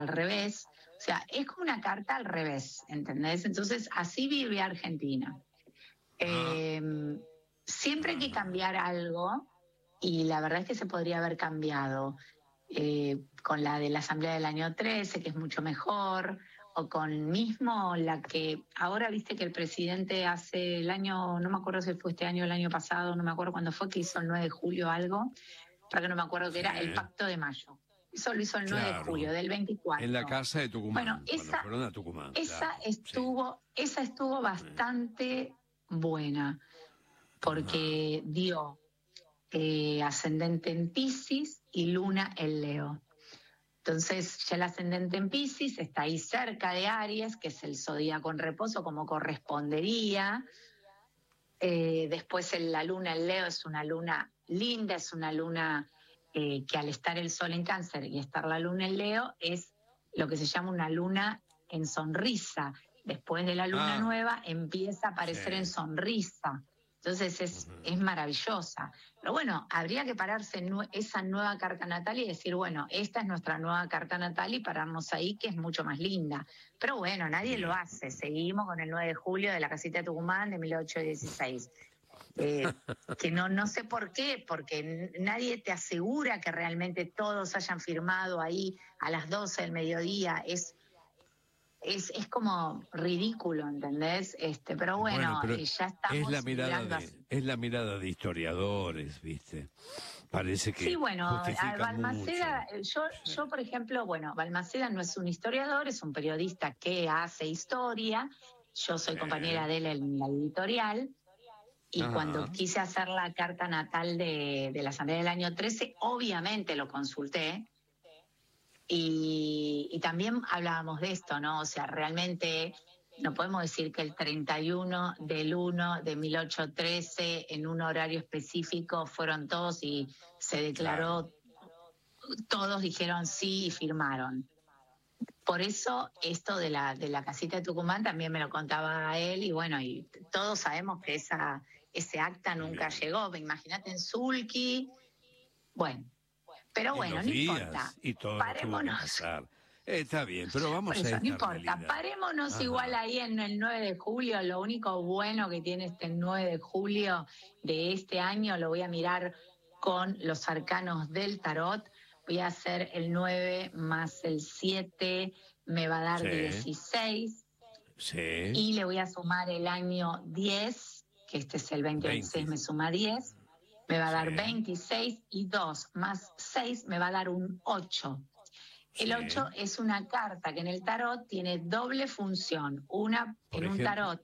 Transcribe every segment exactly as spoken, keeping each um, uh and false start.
al revés. O sea, es como una carta al revés, ¿entendés? Entonces, así vive Argentina. Eh, siempre hay que cambiar algo, y la verdad es que se podría haber cambiado eh, con la de la Asamblea del año trece, que es mucho mejor, o con mismo la que ahora viste que el presidente hace el año, no me acuerdo si fue este año o el año pasado, no me acuerdo cuándo fue, que hizo el nueve de julio algo, para que no me acuerdo Sí. que era el Pacto de Mayo. Eso lo hizo el nueve de Claro. julio del veinticuatro. En la casa de Tucumán, bueno, cuando esa, fueron a Tucumán. esa Claro, estuvo, sí. esa estuvo bastante buena, porque dio eh, ascendente en Piscis y luna en Leo. Entonces, ya el ascendente en Piscis está ahí cerca de Aries, que es el zodíaco en reposo, como correspondería. Eh, después el, la luna en Leo es una luna linda, es una luna eh, que al estar el sol en Cáncer y estar la luna en Leo es lo que se llama una luna en sonrisa. Después de la luna Ah, nueva empieza a aparecer sí. en sonrisa. Entonces es, uh-huh. es maravillosa. Pero bueno, habría que pararse en nu- esa nueva carta natal y decir, bueno, esta es nuestra nueva carta natal y pararnos ahí, que es mucho más linda. Pero bueno, nadie Bien. lo hace. Seguimos con el nueve de julio de la casita de Tucumán de mil ochocientos dieciséis. Eh, que no, no sé por qué, porque nadie te asegura que realmente todos hayan firmado ahí a las doce del mediodía. Es... Es, es como ridículo, ¿entendés? Este, pero bueno, bueno pero ya estamos es la mirada de, así. es la mirada de historiadores, ¿viste? Parece que sí, bueno, justifica Balmaceda, mucho. yo, Sí. yo, por ejemplo, bueno, Balmaceda no es un historiador, es un periodista que hace historia. Yo soy Sí. compañera de él en la editorial. Y Ajá. cuando quise hacer la carta natal de, de la Asamblea del año trece, obviamente lo consulté. Y, y también hablábamos de esto, ¿no? O sea, realmente no podemos decir que el treinta y uno del uno de mil ochocientos trece en un horario específico fueron todos y se declaró, claro. Todos dijeron sí y firmaron. Por eso esto de la, de la casita de Tucumán también me lo contaba a él y bueno, y todos sabemos que esa, ese acta nunca Bien. llegó. Imagínate en Sulki, bueno. Pero y bueno, los no días, importa. y todo Parémonos. tuvo que pasar. Eh, está bien, pero vamos Por eso, a esta no importa. realidad. Parémonos Ajá. igual ahí en el nueve de julio. Lo único bueno que tiene este nueve de julio de este año, lo voy a mirar con los arcanos del tarot. Voy a hacer el nueve más el siete, me va a dar sí. dieciséis. Sí. Y le voy a sumar el año diez, que este es el veinte, veintiséis me suma diez. Me va a dar sí. veintiséis y dos más seis me va a dar un ocho. El sí. ocho es una carta que en el tarot tiene doble función. Una Por en ejemplo. un tarot,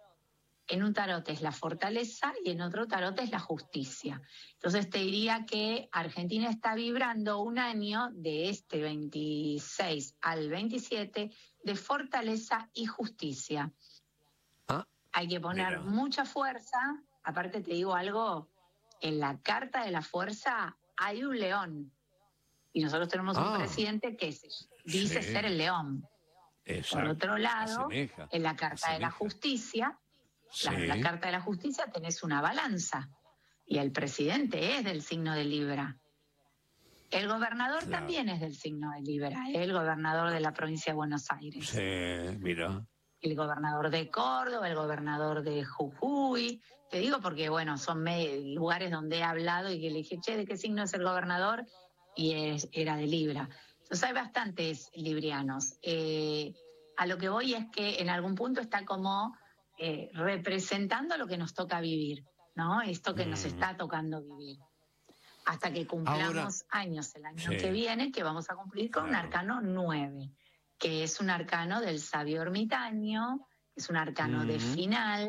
en un tarot es la fortaleza y en otro tarot es la justicia. Entonces te diría que Argentina está vibrando un año de este veintiséis al veintisiete de fortaleza y justicia. Ah, Hay que poner mira. mucha fuerza. Aparte te digo algo. En la carta de la fuerza hay un león y nosotros tenemos ah, un presidente que dice sí. ser el león. Exacto. Por otro lado, asemeja, en la carta asemeja. de la justicia, sí. la, la carta de la justicia tenés una balanza y el presidente es del signo de Libra. El gobernador claro. también es del signo de Libra, el gobernador de la provincia de Buenos Aires. Sí, mira. El gobernador de Córdoba, el gobernador de Jujuy. Te digo porque, bueno, son lugares donde he hablado y que le dije, che, ¿de qué signo es el gobernador? Y es, era de Libra. Entonces hay bastantes librianos. Eh, a lo que voy es que en algún punto está como eh, representando lo que nos toca vivir, ¿no? Esto que mm. nos está tocando vivir. Hasta que cumplamos Ahora, años el año sí. que viene, que vamos a cumplir con claro. un arcano nueve. Que es un arcano del sabio ermitaño, es un arcano uh-huh. de final,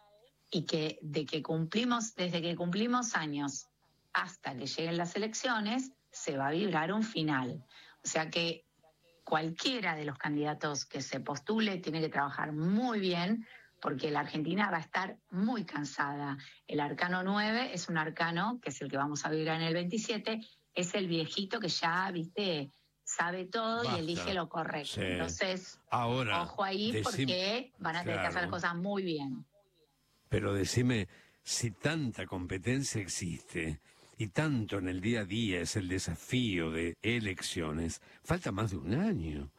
y que de que cumplimos, desde que cumplimos años hasta que lleguen las elecciones, se va a vibrar un final. O sea que cualquiera de los candidatos que se postule tiene que trabajar muy bien, porque la Argentina va a estar muy cansada. El arcano nueve es un arcano, que es el que vamos a vibrar en el veintisiete, es el viejito que ya, viste, sabe todo Basta. y elige lo correcto. Sí. Entonces, Ahora, ojo ahí decime, porque van a tener claro. que hacer las cosas muy bien. Pero decime, si tanta competencia existe y tanto en el día a día es el desafío de elecciones, falta más de un año.